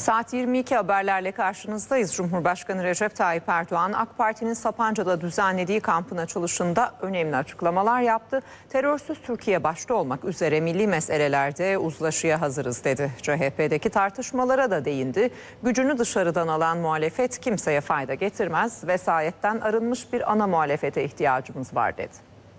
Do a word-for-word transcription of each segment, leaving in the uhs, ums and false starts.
Saat yirmi iki haberlerle karşınızdayız. Cumhurbaşkanı Recep Tayyip Erdoğan, AK Parti'nin Sapanca'da düzenlediği kampın açılışında önemli açıklamalar yaptı. Terörsüz Türkiye başta olmak üzere milli meselelerde uzlaşıya hazırız dedi. C H P'deki tartışmalara da değindi. Gücünü dışarıdan alan muhalefet kimseye fayda getirmez. Vesayetten arınmış bir ana muhalefete ihtiyacımız var dedi.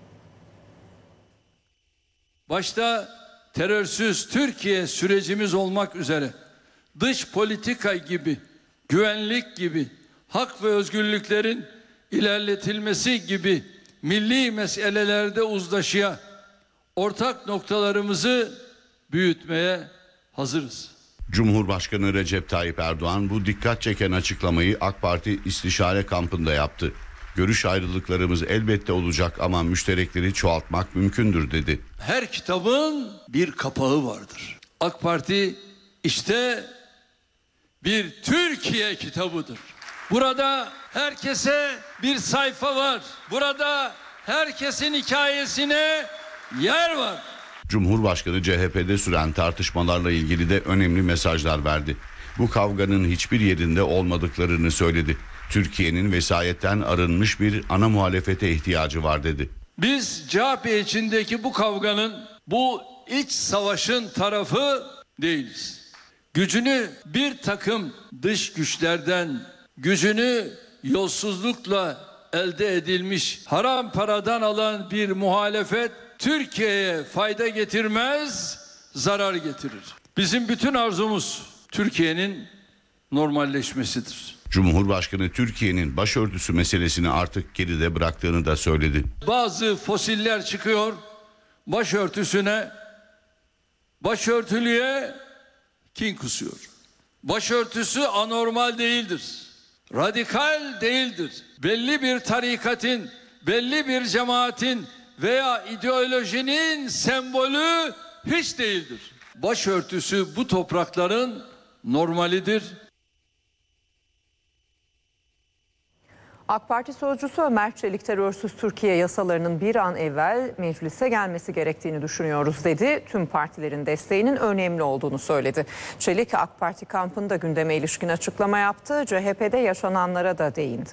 Başta terörsüz Türkiye sürecimiz olmak üzere dış politika gibi, güvenlik gibi, hak ve özgürlüklerin ilerletilmesi gibi milli meselelerde uzlaşıya, ortak noktalarımızı büyütmeye hazırız. Cumhurbaşkanı Recep Tayyip Erdoğan bu dikkat çeken açıklamayı AK Parti istişare kampında yaptı. Görüş ayrılıklarımız elbette olacak ama müşterekleri çoğaltmak mümkündür dedi. Her kitabın bir kapağı vardır. AK Parti işte bir Türkiye kitabıdır. Burada herkese bir sayfa var. Burada herkesin hikayesine yer var. Cumhurbaşkanı C H P'de süren tartışmalarla ilgili de önemli mesajlar verdi. Bu kavganın hiçbir yerinde olmadıklarını söyledi. Türkiye'nin vesayetten arınmış bir ana muhalefete ihtiyacı var dedi. Biz C H P içindeki bu kavganın, bu iç savaşın tarafı değiliz. Gücünü bir takım dış güçlerden, gücünü yolsuzlukla elde edilmiş haram paradan alan bir muhalefet Türkiye'ye fayda getirmez, zarar getirir. Bizim bütün arzumuz Türkiye'nin normalleşmesidir. Cumhurbaşkanı Türkiye'nin başörtüsü meselesini artık geride bıraktığını da söyledi. Bazı fosiller çıkıyor, başörtüsüne, başörtülüye kin kusuyor. Başörtüsü anormal değildir, radikal değildir. Belli bir tarikatın, belli bir cemaatin veya ideolojinin sembolü hiç değildir. Başörtüsü bu toprakların normalidir. AK Parti sözcüsü Ömer Çelik, terörsüz Türkiye yasalarının bir an evvel meclise gelmesi gerektiğini düşünüyoruz dedi. Tüm partilerin desteğinin önemli olduğunu söyledi. Çelik, AK Parti kampında gündeme ilişkin açıklama yaptı. C H P'de yaşananlara da değindi.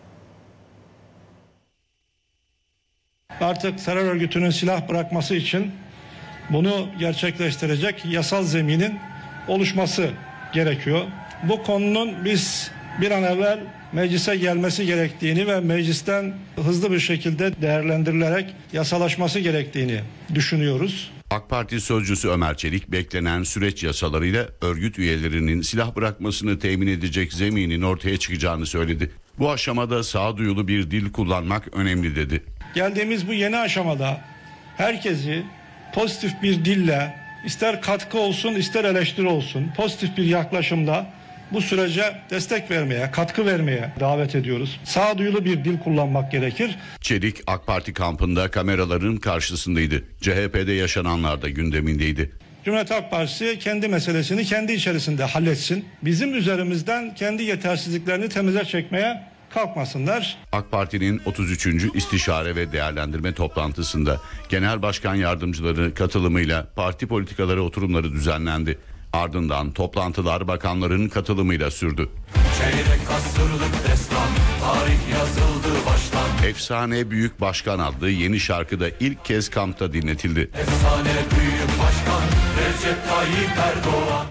Artık terör örgütünün silah bırakması için bunu gerçekleştirecek yasal zeminin oluşması gerekiyor. Bu konunun biz bir an evvel meclise gelmesi gerektiğini ve meclisten hızlı bir şekilde değerlendirilerek yasalaşması gerektiğini düşünüyoruz. AK Parti sözcüsü Ömer Çelik, beklenen süreç yasalarıyla örgüt üyelerinin silah bırakmasını temin edecek zeminin ortaya çıkacağını söyledi. Bu aşamada sağduyulu bir dil kullanmak önemli dedi. Geldiğimiz bu yeni aşamada herkesi pozitif bir dille, ister katkı olsun ister eleştiri olsun, pozitif bir yaklaşımla bu sürece destek vermeye, katkı vermeye davet ediyoruz. Sağduyulu bir dil kullanmak gerekir. Çelik, AK Parti kampında kameraların karşısındaydı. C H P'de yaşananlar da gündemindeydi. Cumhuriyet Halk Partisi kendi meselesini kendi içerisinde halletsin. Bizim üzerimizden kendi yetersizliklerini temize çekmeye kalkmasınlar. AK Parti'nin otuz üçüncü istişare ve değerlendirme toplantısında genel başkan yardımcıları katılımıyla parti politikaları oturumları düzenlendi. Ardından toplantılar bakanların katılımıyla sürdü. Çeyrek asırlık destan, tarih yazıldı baştan. Efsane Büyük Başkan adlı yeni şarkı da ilk kez kampta dinletildi. Efsane Büyük Başkan Recep Tayyip Erdoğan.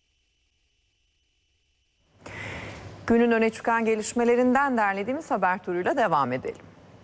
Günün öne çıkan gelişmelerinden derlediğimiz haber turuyla devam edelim.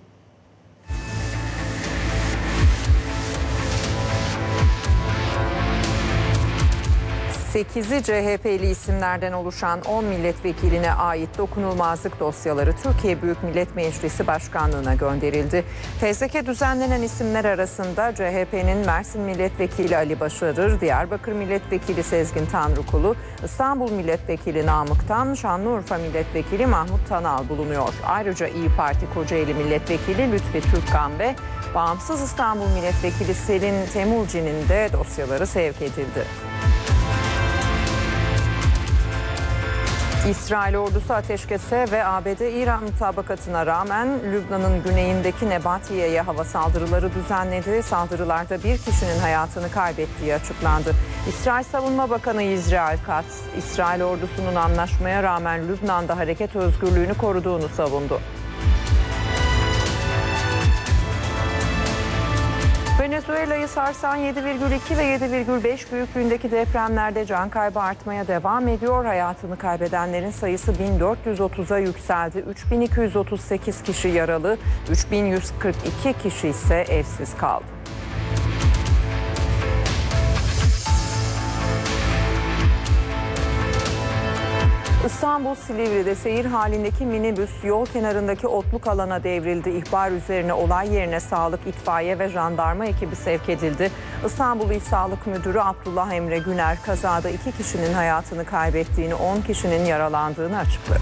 sekizi C H P'li isimlerden oluşan on milletvekiline ait dokunulmazlık dosyaları Türkiye Büyük Millet Meclisi Başkanlığı'na gönderildi. Fezleke düzenlenen isimler arasında C H P'nin Mersin Milletvekili Ali Başarır, Diyarbakır Milletvekili Sezgin Tanrıkulu, İstanbul Milletvekili Namık Tan, Şanlıurfa Milletvekili Mahmut Tanal bulunuyor. Ayrıca İYİ Parti Kocaeli Milletvekili Lütfi Türkkan ve Bağımsız İstanbul Milletvekili Selin Temulci'nin de dosyaları sevk edildi. İsrail ordusu ateşkese ve A B D-İran mutabakatına rağmen Lübnan'ın güneyindeki Nebatiye'ye hava saldırıları düzenledi. Saldırılarda bir kişinin hayatını kaybettiği açıklandı. İsrail Savunma Bakanı İsrail Katz, İsrail ordusunun anlaşmaya rağmen Lübnan'da hareket özgürlüğünü koruduğunu savundu. Venezuela'yı sarsan yedi virgül iki ve yedi virgül beş büyüklüğündeki depremlerde can kaybı artmaya devam ediyor. Hayatını kaybedenlerin sayısı bin dört yüz otuza yükseldi. üç bin iki yüz otuz sekiz kişi yaralı, üç bin yüz kırk iki kişi ise evsiz kaldı. İstanbul Silivri'de seyir halindeki minibüs yol kenarındaki otluk alana devrildi. İhbar üzerine olay yerine sağlık, itfaiye ve jandarma ekibi sevk edildi. İstanbul İl Sağlık Müdürü Abdullah Emre Güner kazada iki kişinin hayatını kaybettiğini, on kişinin yaralandığını açıkladı.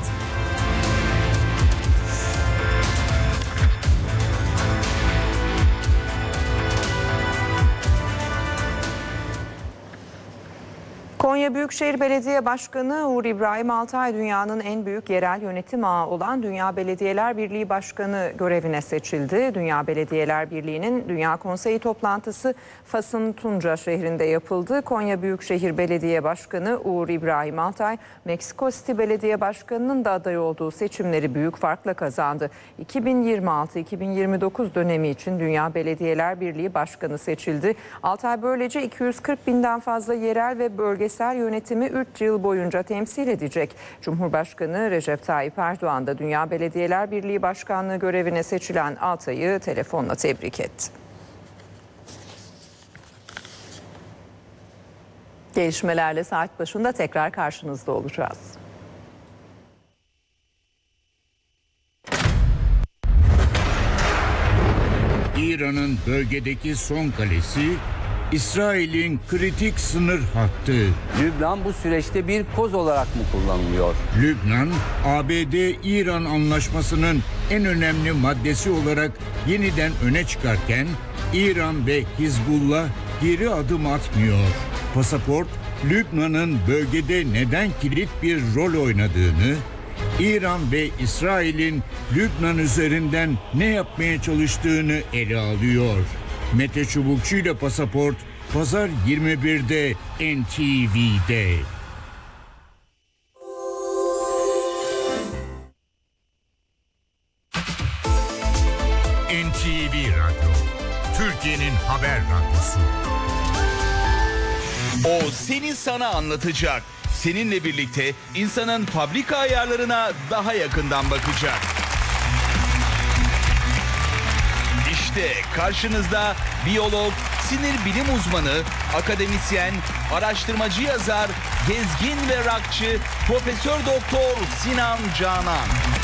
Konya Büyükşehir Belediye Başkanı Uğur İbrahim Altay, dünyanın en büyük yerel yönetim ağı olan Dünya Belediyeler Birliği Başkanı görevine seçildi. Dünya Belediyeler Birliği'nin Dünya Konseyi toplantısı Fas'ın Tunca şehrinde yapıldı. Konya Büyükşehir Belediye Başkanı Uğur İbrahim Altay, Meksiko City Belediye Başkanı'nın da aday olduğu seçimleri büyük farkla kazandı. iki bin yirmi altı iki bin yirmi dokuz dönemi için Dünya Belediyeler Birliği Başkanı seçildi. Altay böylece iki yüz kırk binden fazla yerel ve bölgesel yönetimi üç yıl boyunca temsil edecek. Cumhurbaşkanı Recep Tayyip Erdoğan da Dünya Belediyeler Birliği Başkanlığı görevine seçilen Altay'ı telefonla tebrik etti. Gelişmelerle saat başında tekrar karşınızda olacağız. İran'ın bölgedeki son kalesi, İsrail'in kritik sınır hattı. Lübnan bu süreçte bir koz olarak mı kullanılıyor? Lübnan, A B D-İran anlaşmasının en önemli maddesi olarak yeniden öne çıkarken, İran ve Hizbullah geri adım atmıyor. Pasaport, Lübnan'ın bölgede neden kilit bir rol oynadığını, İran ve İsrail'in Lübnan üzerinden ne yapmaya çalıştığını ele alıyor. Mete Çubukçu ile Pasaport, Pazar yirmi birde N T V'de. N T V Radyo, Türkiye'nin haber radyosu. O seni sana anlatacak. Seninle birlikte insanın fabrika ayarlarına daha yakından bakacak. İşte karşınızda biyolog, sinir bilim uzmanı, akademisyen, araştırmacı yazar, gezgin ve rockçı Profesör Doktor Sinan Canan.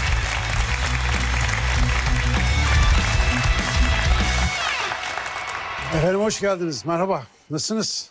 Efendim hoş geldiniz. Merhaba. Nasılsınız?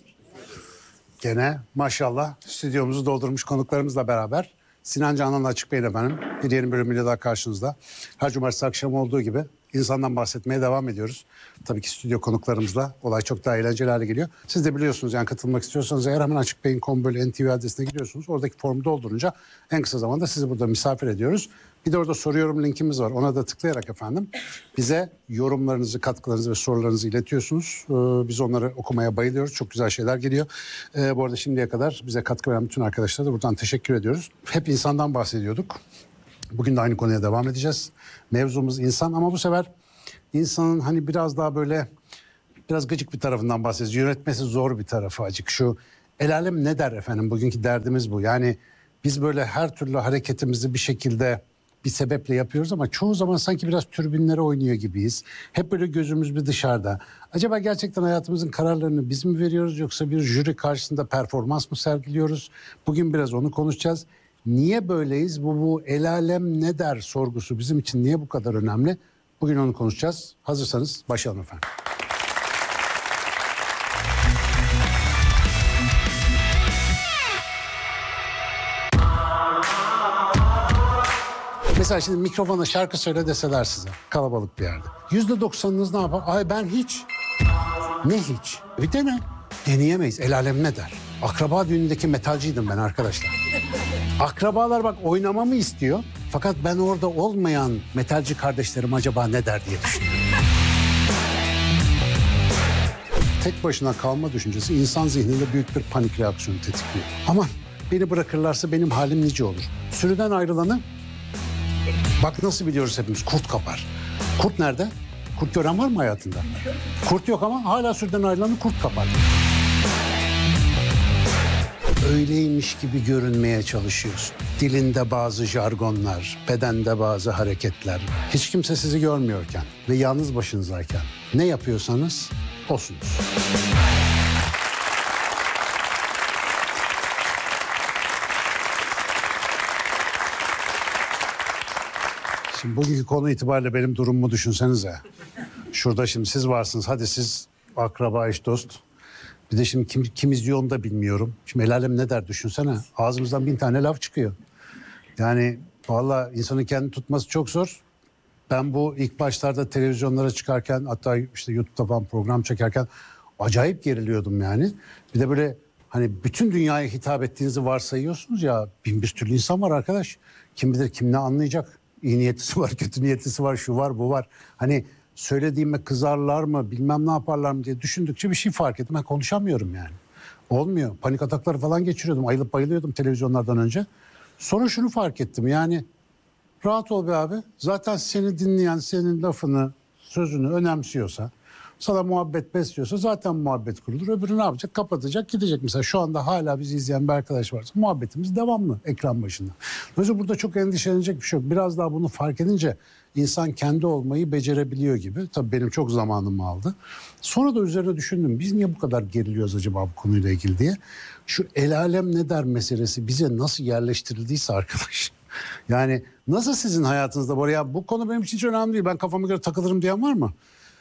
Gene maşallah stüdyomuzu doldurmuş konuklarımızla beraber Sinan Canan'la Açık Bey'le efendim bir yeni bölümüyle daha karşınızda. Her cumartesi akşamı olduğu gibi insandan bahsetmeye devam ediyoruz. Tabii ki stüdyo konuklarımızla olay çok daha eğlenceli hale geliyor. Siz de biliyorsunuz yani katılmak istiyorsanız eğer hemen Açık Bey'in nokta com böyle N T V adresine gidiyorsunuz. Oradaki formu doldurunca en kısa zamanda sizi burada misafir ediyoruz. Bir de orada soruyorum linkimiz var. Ona da tıklayarak efendim bize yorumlarınızı, katkılarınızı ve sorularınızı iletiyorsunuz. Ee, biz onları okumaya bayılıyoruz. Çok güzel şeyler geliyor. Ee, bu arada şimdiye kadar bize katkı veren bütün arkadaşlara da buradan teşekkür ediyoruz. Hep insandan bahsediyorduk. Bugün de aynı konuya devam edeceğiz. Mevzumuz insan ama bu sefer insanın hani biraz daha böyle biraz gıcık bir tarafından bahsedeceğiz. Yönetmesi zor bir tarafı acık. Şu el alem ne der efendim? Bugünkü derdimiz bu. Yani biz böyle her türlü hareketimizi bir şekilde bir sebeple yapıyoruz ama çoğu zaman sanki biraz türbinlere oynuyor gibiyiz. Hep böyle gözümüz bir dışarıda. Acaba gerçekten hayatımızın kararlarını biz mi veriyoruz yoksa bir jüri karşısında performans mı sergiliyoruz? Bugün biraz onu konuşacağız. Niye böyleyiz? Bu, bu el alem ne der sorgusu bizim için niye bu kadar önemli? Bugün onu konuşacağız. Hazırsanız başlayalım efendim. Mesela şimdi mikrofona şarkı söyle deseler size kalabalık bir yerde. Yüzde doksanınız ne yapar? Ay ben hiç. Ne hiç? Bir dene. Deneyemeyiz. El alem ne der? Akraba düğünündeki metalciydim ben arkadaşlar. Akrabalar bak oynamamı istiyor. Fakat ben orada olmayan metalci kardeşlerim acaba ne der diye düşünüyorum. Tek başına kalma düşüncesi insan zihninde büyük bir panik reaksiyonu tetikliyor. Aman beni bırakırlarsa benim halim nice olur. Sürüden ayrılanı bak nasıl biliyoruz hepimiz, kurt kapar. Kurt nerede? Kurt gören var mı hayatında? Kurt yok ama hala sürüden ayrılanı kurt kapar. Öyleymiş gibi görünmeye çalışıyorsun. Dilinde bazı jargonlar, bedende bazı hareketler. Hiç kimse sizi görmüyorken ve yalnız başınızdayken ne yapıyorsanız osunuz. Şimdi bugünkü konu itibariyle benim durumumu düşünsenize. Şurada şimdi siz varsınız. Hadi siz akraba, eş, dost. Bir de şimdi kim, kim izliyor onu da bilmiyorum. Şimdi el alem ne der düşünsene. Ağzımızdan bin tane laf çıkıyor. Yani vallahi insanın kendini tutması çok zor. Ben bu ilk başlarda televizyonlara çıkarken, hatta işte YouTube'da falan program çekerken acayip geriliyordum yani. Bir de böyle hani bütün dünyaya hitap ettiğinizi varsayıyorsunuz ya. Bin bir türlü insan var arkadaş. Kim bilir kim ne anlayacak. İyi niyetlisi var, kötü niyetlisi var, şu var, bu var. Hani söylediğime kızarlar mı, bilmem ne yaparlar mı diye düşündükçe bir şey fark ettim. Ben konuşamıyorum yani. Olmuyor. Panik atakları falan geçiriyordum. Ayılıp bayılıyordum televizyonlardan önce. Sonra şunu fark ettim yani. Rahat ol be abi. Zaten seni dinleyen, senin lafını, sözünü önemsiyorsa, sana muhabbet besliyorsa zaten muhabbet kurulur. Öbürü ne yapacak? Kapatacak, gidecek. Mesela şu anda hala bizi izleyen bir arkadaş varsa muhabbetimiz devamlı ekran başında. Dolayısıyla burada çok endişelenecek bir şey yok. Biraz daha bunu fark edince insan kendi olmayı becerebiliyor gibi. Tabii benim çok zamanımı aldı. Sonra da üzerine düşündüm. Biz niye bu kadar geriliyoruz acaba bu konuyla ilgili diye. Şu el alem ne der meselesi bize nasıl yerleştirildiyse arkadaş. Yani nasıl sizin hayatınızda var ya bu konu benim için hiç önemli değil. Ben kafama göre takılırım diyen var mı?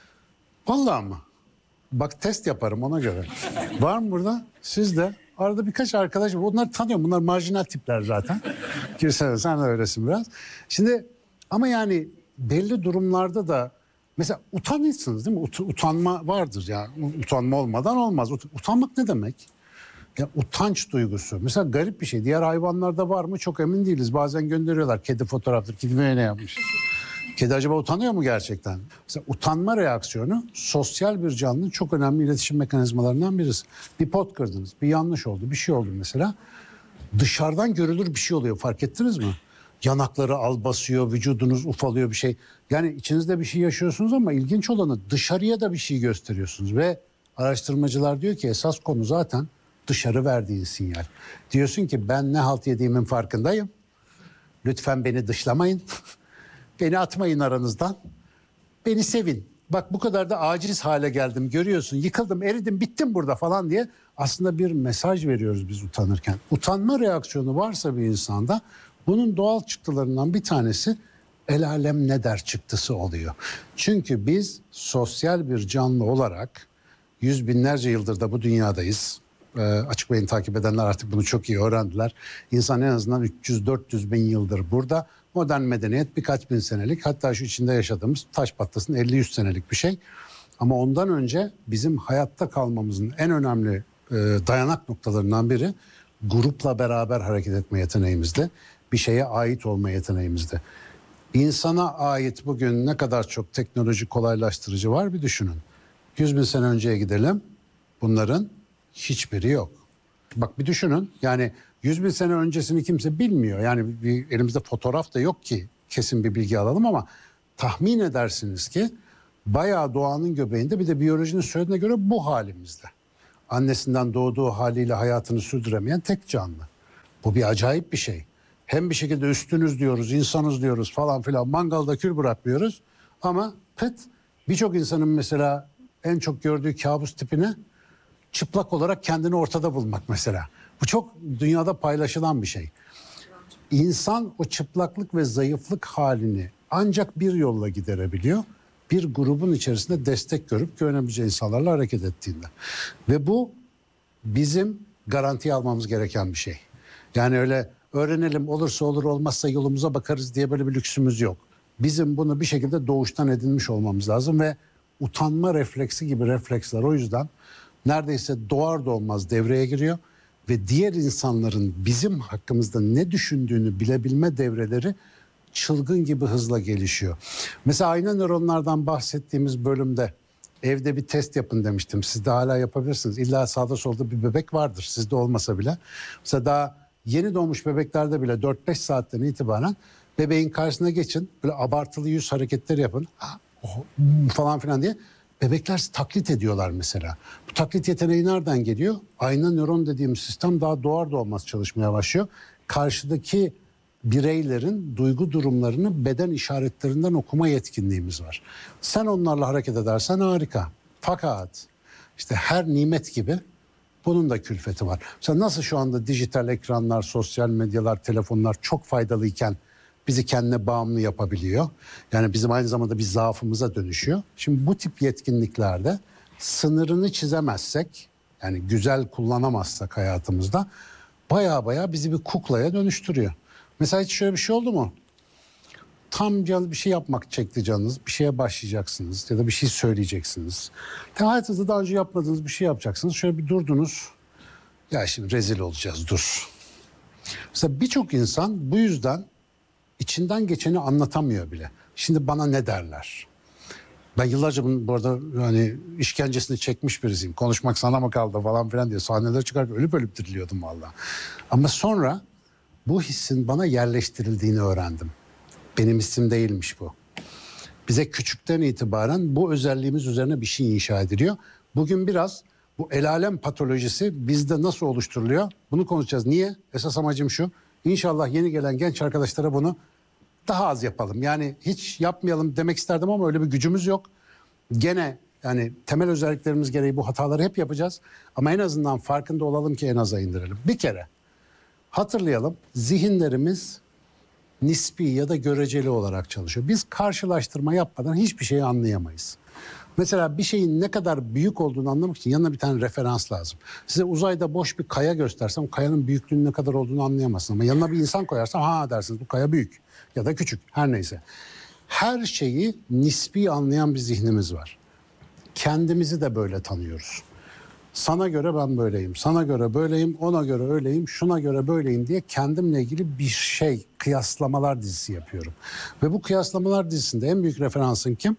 Vallahi mı? Bak test yaparım ona göre. Var mı burada? Siz de. Arada birkaç arkadaş var. Onları tanıyorum. Bunlar marjinal tipler zaten. Girsene sen de öylesin biraz. Şimdi ama yani belli durumlarda da mesela utanırsınız değil mi? Ut- utanma vardır ya. Utanma olmadan olmaz. Ut- utanmak ne demek? Ya utanç duygusu. Mesela garip bir şey. Diğer hayvanlarda var mı? Çok emin değiliz. Bazen gönderiyorlar. Kedi fotoğraftır. Kedi ne yapmış? Kedi acaba utanıyor mu gerçekten? Mesela utanma reaksiyonu sosyal bir canlının çok önemli iletişim mekanizmalarından birisi. Bir pot kırdınız, bir yanlış oldu, bir şey oldu mesela. Dışarıdan görülür bir şey oluyor, fark ettiniz mi? Yanakları al basıyor, vücudunuz ufalıyor bir şey. Yani içinizde bir şey yaşıyorsunuz ama ilginç olanı dışarıya da bir şey gösteriyorsunuz. Ve araştırmacılar diyor ki esas konu zaten dışarı verdiğin sinyal. Diyorsun ki ben ne halt yediğimin farkındayım. Lütfen beni dışlamayın. Beni atmayın aranızdan. Beni sevin. Bak bu kadar da aciz hale geldim görüyorsun. Yıkıldım, eridim, bittim burada falan diye. Aslında bir mesaj veriyoruz biz utanırken. Utanma reaksiyonu varsa bir insanda bunun doğal çıktılarından bir tanesi el alem ne der çıktısı oluyor. Çünkü biz sosyal bir canlı olarak yüz binlerce yıldır da bu dünyadayız. Ee, Açık Bey'in takip edenler artık bunu çok iyi öğrendiler. İnsan en azından üç yüz dört yüz bin yıldır burada. Modern medeniyet birkaç bin senelik, hatta şu içinde yaşadığımız taş patlasın elli yüz senelik bir şey. Ama ondan önce bizim hayatta kalmamızın en önemli e, dayanak noktalarından biri grupla beraber hareket etme yeteneğimizde, bir şeye ait olma yeteneğimizde. İnsana ait bugün ne kadar çok teknoloji kolaylaştırıcı var bir düşünün. yüz bin sene önceye gidelim, bunların hiçbiri yok. Bak bir düşünün, yani yüz bin sene öncesini kimse bilmiyor. Yani bir, elimizde fotoğraf da yok ki kesin bir bilgi alalım ama tahmin edersiniz ki bayağı doğanın göbeğinde, bir de biyolojinin söylediğine göre bu halimizde. Annesinden doğduğu haliyle hayatını sürdüremeyen tek canlı. Bu bir acayip bir şey. Hem bir şekilde üstünüz diyoruz, insanız diyoruz falan filan, mangalda kül bırakmıyoruz. Ama pet birçok insanın mesela en çok gördüğü kabus tipine çıplak olarak kendini ortada bulmak mesela. Bu çok dünyada paylaşılan bir şey. İnsan o çıplaklık ve zayıflık halini ancak bir yolla giderebiliyor. Bir grubun içerisinde destek görüp güvenebileceği insanlarla hareket ettiğinde. Ve bu bizim garantiye almamız gereken bir şey. Yani öyle öğrenelim, olursa olur, olmazsa yolumuza bakarız diye böyle bir lüksümüz yok. Bizim bunu bir şekilde doğuştan edinmiş olmamız lazım ve utanma refleksi gibi refleksler o yüzden neredeyse doğar doğmaz devreye giriyor. ve diğer insanların bizim hakkımızda ne düşündüğünü bilebilme devreleri çılgın gibi hızla gelişiyor. Mesela ayna nöronlardan bahsettiğimiz bölümde evde bir test yapın demiştim. Siz de hala yapabilirsiniz. İlla sağda solda bir bebek vardır, sizde olmasa bile. Mesela daha yeni doğmuş bebeklerde bile dört beş saatten itibaren bebeğin karşısına geçin. Böyle abartılı yüz hareketleri yapın. Ha, oh, hmm, falan filan diye. Bebekler taklit ediyorlar mesela. Bu taklit yeteneği nereden geliyor? Ayna nöron dediğimiz sistem daha doğar doğmaz çalışmaya başlıyor. Karşıdaki bireylerin duygu durumlarını beden işaretlerinden okuma yetkinliğimiz var. Sen onlarla hareket edersen harika. Fakat işte her nimet gibi bunun da külfeti var. Mesela nasıl şu anda dijital ekranlar, sosyal medyalar, telefonlar çok faydalıyken bizi kendine bağımlı yapabiliyor. Yani bizim aynı zamanda bir zaafımıza dönüşüyor. Şimdi bu tip yetkinliklerde sınırını çizemezsek, yani güzel kullanamazsak hayatımızda baya baya bizi bir kuklaya dönüştürüyor. Mesela hiç şöyle bir şey oldu mu? Tam bir şey yapmak çekti canınız, bir şeye başlayacaksınız ya da bir şey söyleyeceksiniz. Ya hayatınızda daha önce yapmadığınız bir şey yapacaksınız. Şöyle bir durdunuz. Ya şimdi rezil olacağız, dur. Mesela birçok insan bu yüzden içinden geçeni anlatamıyor bile. Şimdi bana ne derler? Ben yıllarca bunun bu arada hani işkencesini çekmiş birisiyim. Konuşmak sana mı kaldı falan filan diye sahnelere çıkarken ölüp ölüp diriliyordum vallahi. Ama sonra bu hissin bana yerleştirildiğini öğrendim. Benim hissim değilmiş bu. Bize küçükten itibaren bu özelliğimiz üzerine bir şey inşa ediliyor. Bugün biraz bu el alem patolojisi bizde nasıl oluşturuluyor? Bunu konuşacağız. Niye? Esas amacım şu. İnşallah yeni gelen genç arkadaşlara bunu daha az yapalım. Yani hiç yapmayalım demek isterdim ama öyle bir gücümüz yok. Gene yani temel özelliklerimiz gereği bu hataları hep yapacağız. Ama en azından farkında olalım ki en aza indirelim. Bir kere hatırlayalım, zihinlerimiz nispi ya da göreceli olarak çalışıyor. Biz karşılaştırma yapmadan hiçbir şeyi anlayamayız. Mesela bir şeyin ne kadar büyük olduğunu anlamak için yanına bir tane referans lazım. Size uzayda boş bir kaya göstersem kayanın büyüklüğünün ne kadar olduğunu anlayamazsınız. Ama yanına bir insan koyarsam ha dersiniz bu kaya büyük ya da küçük, her neyse. Her şeyi nispi anlayan bir zihnimiz var. Kendimizi de böyle tanıyoruz. Sana göre ben böyleyim, sana göre böyleyim, ona göre öyleyim, şuna göre böyleyim diye kendimle ilgili bir şey, kıyaslamalar dizisi yapıyorum. Ve bu kıyaslamalar dizisinde en büyük referansın kim?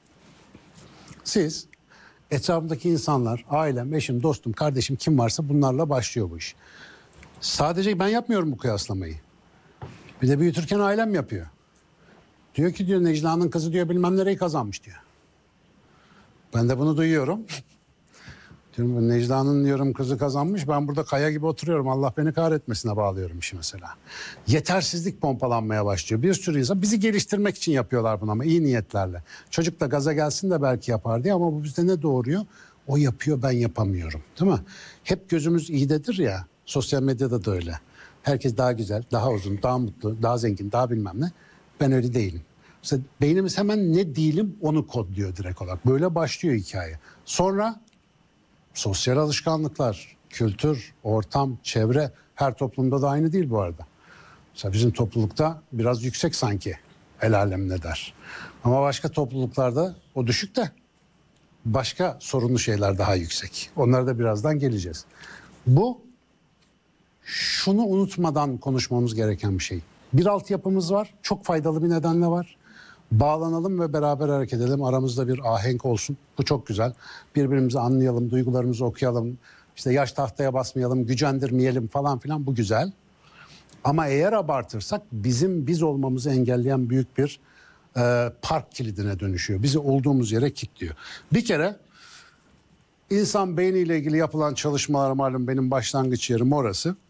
Siz, etrafımdaki insanlar, ailem, eşim, dostum, kardeşim kim varsa bunlarla başlıyor bu iş. Sadece ben yapmıyorum bu kıyaslamayı. Bir de büyütürken ailem yapıyor. Diyor ki diyor Necla'nın kızı diyor bilmem nereyi kazanmış diyor. Ben de bunu duyuyorum. Diyorum Necla'nın diyorum kızı kazanmış, ben burada kaya gibi oturuyorum, Allah beni kahretmesine bağlıyorum işi mesela. Yetersizlik pompalanmaya başlıyor. Bir sürü insan bizi geliştirmek için yapıyorlar bunu ama iyi niyetlerle. Çocuk da gaza gelsin de belki yapar diye ama bu bizde ne doğuruyor? O yapıyor, ben yapamıyorum, değil mi? Hep gözümüz iyidedir ya, sosyal medyada da öyle. Herkes daha güzel, daha uzun, daha mutlu, daha zengin, daha bilmem ne. Ben öyle değilim. Mesela beynimiz hemen ne değilim onu kodluyor direkt olarak. Böyle başlıyor hikaye. Sonra sosyal alışkanlıklar, kültür, ortam, çevre her toplumda da aynı değil bu arada. Mesela bizim toplulukta biraz yüksek sanki el alem ne der. Ama başka topluluklarda o düşük de başka sorunlu şeyler daha yüksek. Onlara da birazdan geleceğiz. Bu şunu unutmadan konuşmamız gereken bir şey. Bir altyapımız var, çok faydalı bir nedenle var. Bağlanalım ve beraber hareket edelim. Aramızda bir ahenk olsun. Bu çok güzel. Birbirimizi anlayalım, duygularımızı okuyalım. İşte yaş tahtaya basmayalım, gücendirmeyelim falan filan. Bu güzel. Ama eğer abartırsak bizim biz olmamızı engelleyen büyük bir e, park kilidine dönüşüyor. Bizi olduğumuz yere kilitliyor. Bir kere insan beyniyle ilgili yapılan çalışmalar malum benim başlangıç yerim orası.